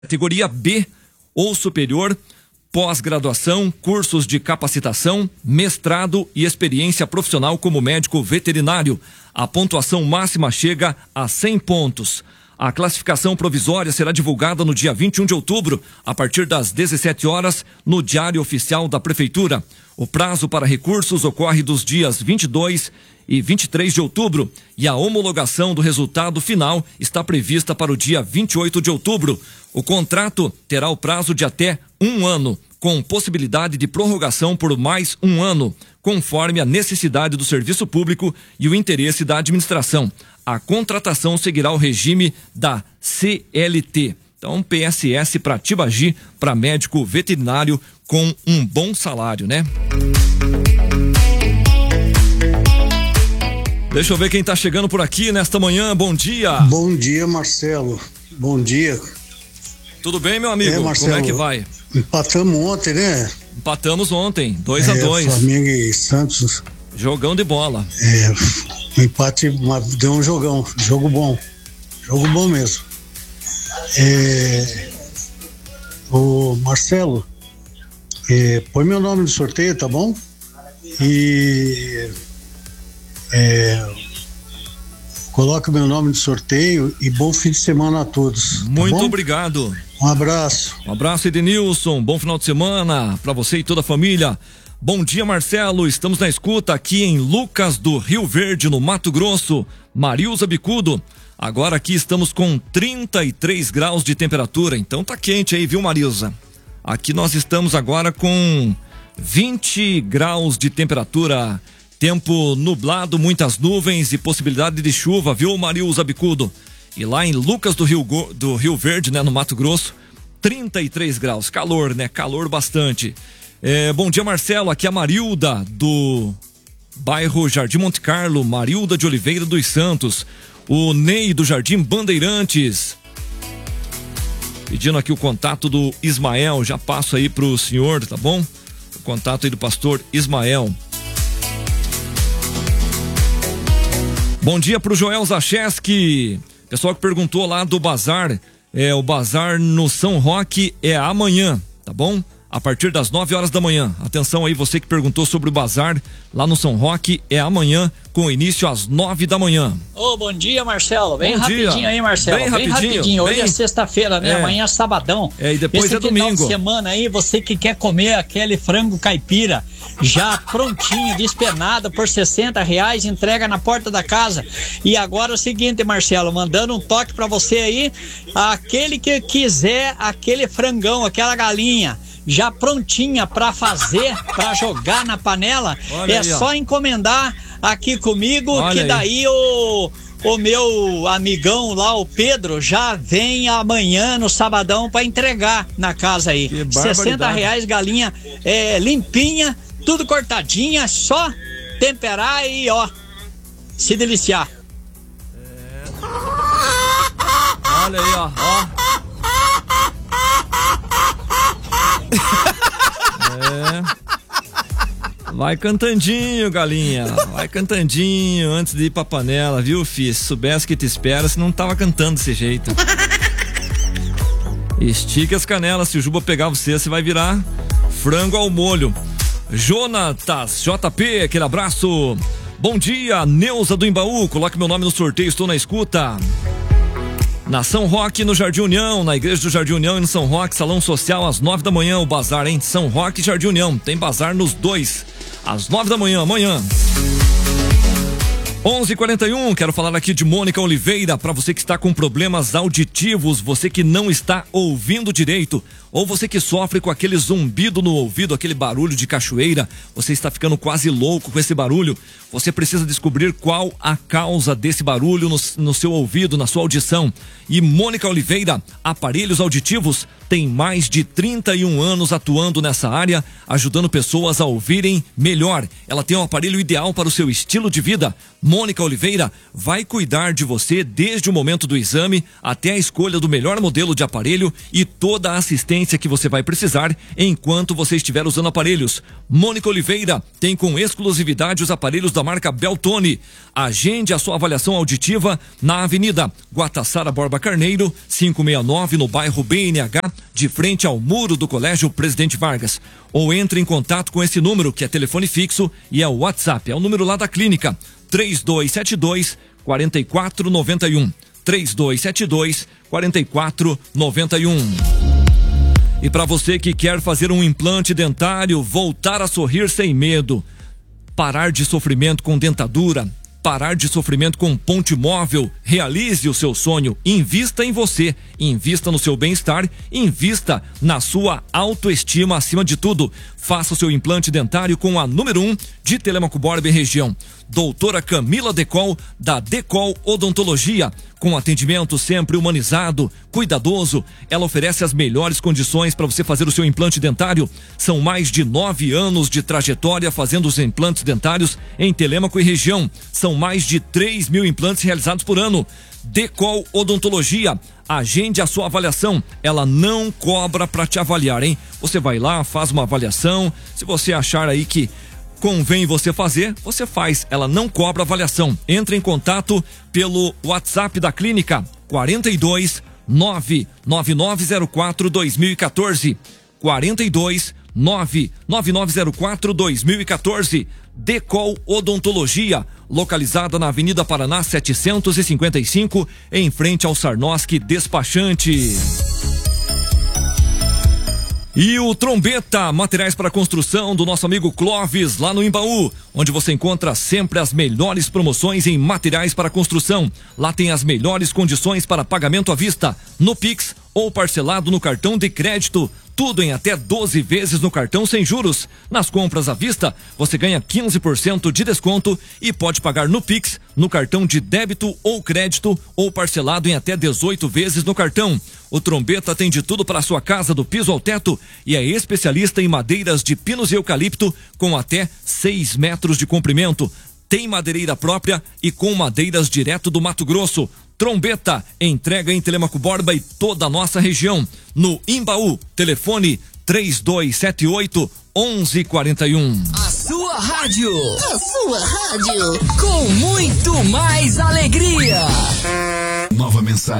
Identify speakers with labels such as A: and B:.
A: Categoria B ou superior, pós-graduação, cursos de capacitação, mestrado e experiência profissional como médico veterinário. A pontuação máxima chega a 100 pontos. A classificação provisória será divulgada no dia 21 de outubro, a partir das 17 horas, no Diário Oficial da Prefeitura. O prazo para recursos ocorre dos dias 22 e 23 de outubro e a homologação do resultado final está prevista para o dia 28 de outubro. O contrato terá o prazo de até 1 ano, com possibilidade de prorrogação por mais 1 ano, conforme a necessidade do serviço público e o interesse da administração. A contratação seguirá o regime da CLT. Então, PSS para Tibagi, para médico veterinário com um bom salário, né? Deixa eu ver quem tá chegando por aqui nesta manhã. Bom dia.
B: Bom dia, Marcelo. Bom dia.
A: Tudo bem, meu amigo?
B: Marcelo,
A: como é que vai?
B: Empatamos ontem, né?
A: Empatamos ontem, 2-2.
B: Flamengo e Santos.
A: Jogão de bola.
B: O empate deu um jogão, jogo bom mesmo. O Marcelo, põe meu nome no sorteio, tá bom? E coloca meu nome no sorteio e bom fim de semana a todos.
A: Muito
B: tá
A: obrigado.
B: Um abraço.
A: Um abraço, Edenilson. Bom final de semana para você e toda a família. Bom dia, Marcelo. Estamos na escuta aqui em Lucas do Rio Verde, no Mato Grosso. Marilza Bicudo. Agora aqui estamos com 33 graus de temperatura. Então tá quente aí, viu, Marilza? Aqui nós estamos agora com 20 graus de temperatura. Tempo nublado, muitas nuvens e possibilidade de chuva, viu, Marilza Bicudo? E lá em Lucas do Rio Verde, né, no Mato Grosso, 33 graus. Calor, né? Calor bastante. Bom dia, Marcelo. Aqui é a Marilda, do bairro Jardim Monte Carlo, Marilda de Oliveira dos Santos. O Ney, do Jardim Bandeirantes. Pedindo aqui o contato do Ismael. Já passo aí pro senhor, tá bom? O contato aí do pastor Ismael. Bom dia pro Joel Zacheski. Pessoal que perguntou lá do bazar. O bazar no São Roque é amanhã, tá bom? A partir das 9 horas da manhã. Atenção aí, você que perguntou sobre o bazar lá no São Roque, é amanhã, com início às 9 da manhã.
C: Bom dia, Marcelo. Bem rapidinho aí, Marcelo. Bem rapidinho. Hoje é sexta-feira, né? Amanhã é sabadão.
A: E depois
C: esse
A: é domingo.
C: Final de semana aí, você que quer comer aquele frango caipira, já prontinho, despenado, por R$60, entrega na porta da casa. E agora é o seguinte, Marcelo, mandando um toque pra você aí, aquele que quiser aquele frangão, aquela galinha, já prontinha para fazer, para jogar na panela, só encomendar aqui comigo. Olha que daí o meu amigão lá, o Pedro, já vem amanhã no sabadão para entregar na casa aí. R$60, galinha limpinha, tudo cortadinha, só temperar e se deliciar.
A: Olha aí, ó. Vai cantandinho, galinha. Vai cantandinho antes de ir pra panela, viu, filho? Se soubesse que te espera, você não tava cantando desse jeito. Estique as canelas. Se o Juba pegar você vai virar frango ao molho. Jonatas, JP, aquele abraço. Bom dia, Neuza do Embaú. Coloque meu nome no sorteio, estou na escuta. Na São Roque, no Jardim União, na Igreja do Jardim União e no São Roque, Salão Social, às 9 da manhã, o bazar, hein? São Roque e Jardim União, tem bazar nos dois, às 9 da manhã, amanhã. 11h41, quero falar aqui de Mônica Oliveira, para você que está com problemas auditivos, você que não está ouvindo direito, ou você que sofre com aquele zumbido no ouvido, aquele barulho de cachoeira, você está ficando quase louco com esse barulho, você precisa descobrir qual a causa desse barulho no seu ouvido, na sua audição. E Mônica Oliveira, aparelhos auditivos, tem mais de 31 anos atuando nessa área, ajudando pessoas a ouvirem melhor. Ela tem um aparelho ideal para o seu estilo de vida. Mônica Oliveira vai cuidar de você desde o momento do exame até a escolha do melhor modelo de aparelho e toda a assistência que você vai precisar enquanto você estiver usando aparelhos. Mônica Oliveira tem com exclusividade os aparelhos da marca Beltone. Agende a sua avaliação auditiva na Avenida Guatassara Borba Carneiro, 569, no bairro BNH, de frente ao muro do Colégio Presidente Vargas. Ou entre em contato com esse número, que é telefone fixo e é o WhatsApp, é o número lá da clínica, 3272-4491. 3272-4491. E para você que quer fazer um implante dentário, voltar a sorrir sem medo, parar de sofrimento com dentadura, parar de sofrimento com ponte móvel, realize o seu sonho, invista em você, invista no seu bem-estar, invista na sua autoestima acima de tudo. Faça o seu implante dentário com a número 1 de Telêmaco Borba e região, doutora Camila Decol, da Decol Odontologia, com atendimento sempre humanizado, cuidadoso. Ela oferece as melhores condições para você fazer o seu implante dentário. São mais de 9 anos de trajetória fazendo os implantes dentários em Telêmaco e região. São mais de 3.000 implantes realizados por ano. Decol Odontologia, agende a sua avaliação, ela não cobra para te avaliar, hein? Você vai lá, faz uma avaliação, se você achar aí que convém você fazer, você faz, ela não cobra avaliação. Entre em contato pelo WhatsApp da clínica, 42 99904 2014, 42 99904 2014. Decol Odontologia, localizada na Avenida Paraná 755, em frente ao Sarnoski Despachante. E o Trombeta, materiais para construção do nosso amigo Clóvis, lá no Imbaú, onde você encontra sempre as melhores promoções em materiais para construção. Lá tem as melhores condições para pagamento à vista, no Pix ou parcelado no cartão de crédito. Tudo em até 12 vezes no cartão sem juros. Nas compras à vista, você ganha 15% de desconto e pode pagar no Pix, no cartão de débito ou crédito ou parcelado em até 18 vezes no cartão. O Trombeta tem de tudo para a sua casa, do piso ao teto, e é especialista em madeiras de pinos e eucalipto com até 6 metros de comprimento. Tem madeireira própria e com madeiras direto do Mato Grosso. Trombeta, entrega em Telêmaco Borba e toda a nossa região. No Imbaú, telefone 3278-1141.
D: A sua rádio. Com muito mais alegria.
E: Nova mensagem.